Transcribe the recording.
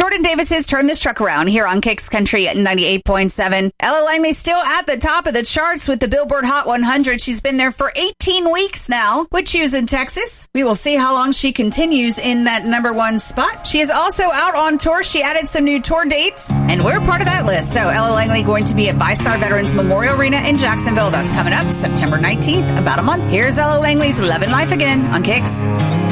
Jordan Davis has turned this truck around here on Kicks Country at 98.7. Ella Langley still at the top of the charts with the Billboard Hot 100. She's been there for 18 weeks now with Choose in Texas. We will see how long she continues in that number one spot. She is also out on tour. She added some new tour dates, and we're part of that list. So Ella Langley going to be at VyStar Veterans Memorial Arena in Jacksonville. That's coming up September 19th, about a month. Here's Ella Langley's Lovin' Life Again on Kicks.